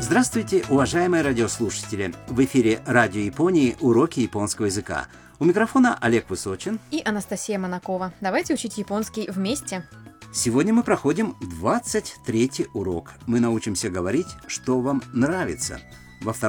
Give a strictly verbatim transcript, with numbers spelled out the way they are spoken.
Здравствуйте, уважаемые радиослушатели! В эфире Радио Японии «Уроки японского языка». У микрофона Олег Высочин и Анастасия Монакова. Давайте учить японский вместе. Сегодня мы проходим двадцать третий урок. Мы научимся говорить, что вам нравится. Во втором